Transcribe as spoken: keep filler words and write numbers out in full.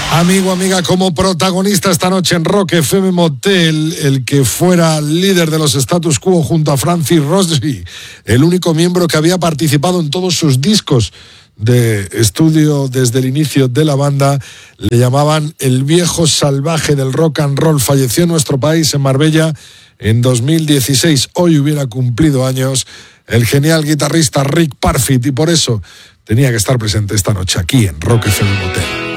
Amigo, amiga, como protagonista esta noche en Rock F M Motel, el que fuera líder de los Status Quo junto a Francis Rossi, el único miembro que había participado en todos sus discos de estudio desde el inicio de la banda. Le llamaban el viejo salvaje del rock and roll. Falleció en nuestro país, en Marbella, en dos mil dieciséis. Hoy hubiera cumplido años el genial guitarrista Rick Parfitt, y por eso tenía que estar presente esta noche aquí en Rock F M Motel.